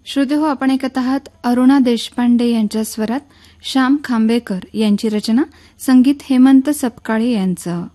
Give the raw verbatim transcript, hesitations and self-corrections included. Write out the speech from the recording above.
श्रोते हो, आपण ऐकत आहात अरुणा देशपांडे यांच्या स्वरात श्याम खांबेकर यांची रचना, संगीत हेमंत सपकाळे यांचं.